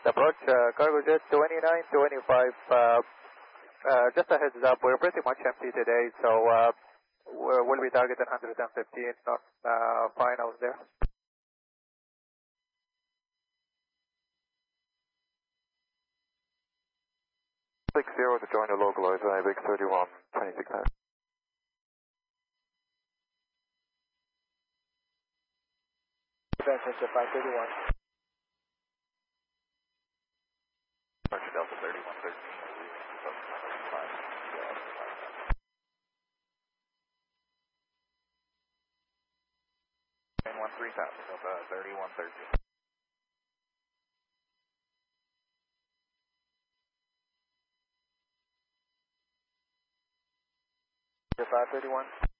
Approach cargo jet 2925. Just a heads up, we're pretty much empty today, so we'll be targeting 115 on finals there. 60 to join the localized IBIX 31, 26 hours. Advance to 531. Departure Delta 3113. 13,000, Delta 3113. 531.